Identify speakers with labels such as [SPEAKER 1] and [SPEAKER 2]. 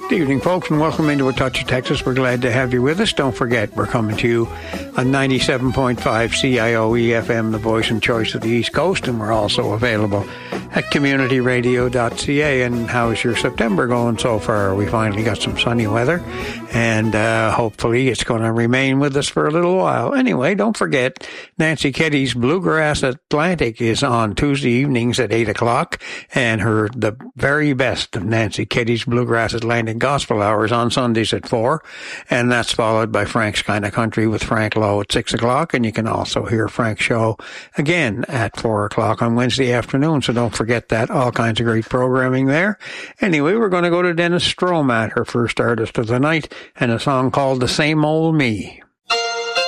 [SPEAKER 1] Good evening, folks, and welcome into A Touch of Texas. We're glad to have you with us. Don't forget, we're coming to you on 97.5 CIOE FM, the voice and choice of the East Coast, and we're also available at communityradio.ca. And how's your September going so far? We finally got some sunny weather, and hopefully it's going to remain with us for a little while. Anyway, don't forget, Nancy Keddy's Bluegrass Atlantic is on Tuesday evenings at 8 o'clock, and the very best of Nancy Keddy's Bluegrass Atlantic Gospel Hours on Sundays at 4, and that's followed by Frank's Kinda Country with Frank Lowe at 6 o'clock, and you can also hear Frank's show again at 4 o'clock on Wednesday afternoon, so don't forget that. All kinds of great programming there. Anyway, we're going to go to Dennis Stromat, her first artist of the night, and a song called The Same Old Me.